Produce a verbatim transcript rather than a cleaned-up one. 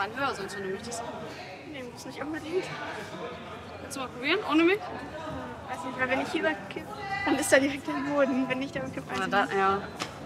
einen höher, sonst wenn du möchtest. Nee, muss nicht unbedingt. Willst du mal probieren, ohne mich? Weiß nicht, weil wenn ich hier kippe, dann ist da direkt der Boden. Wenn nicht, dann kippt Na, weiß da, ich nicht. ja.